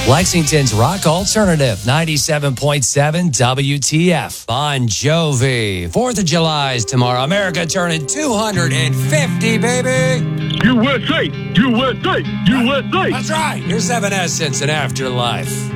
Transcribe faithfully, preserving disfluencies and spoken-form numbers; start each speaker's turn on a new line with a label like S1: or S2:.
S1: Lexington's Rock Alternative, ninety-seven point seven W T F. Bon Jovi. fourth of July is tomorrow. America turning two hundred fifty, baby.
S2: U S A! U S A! U S A!
S1: That's right. Here's Evanescence and Afterlife.